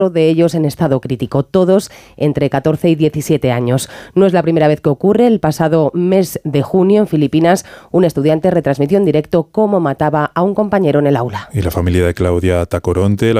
de ellos en estado crítico, todos entre 14 y 17 años. No es la primera vez que ocurre. El pasado mes de junio en Filipinas, un estudiante retransmitió en directo cómo mataba a un compañero en el aula. Y la familia de Claudia Tacoronte